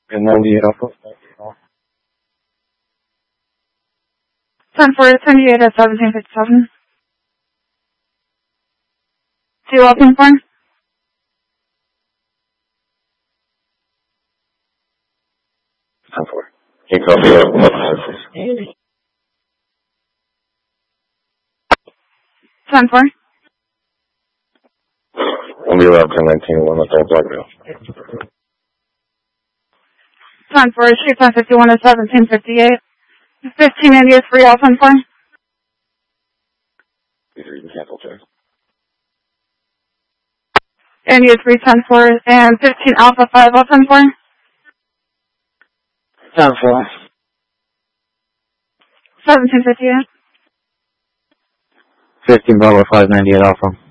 And 98 Alpha. 10-4, 28 at 1757. See you welcome for? 10-4. Can you copy that 1 please? 10-4. I'll be around 1019 1 at Old Blackville. 10-4, Street 1051 at 1758. 15 India 3 all 10-4. These are even cancel checks. India 3 10-4 and 15 Alpha 5 all 10-4. 10-4. 1758. 15 Bravo 598 Alpha.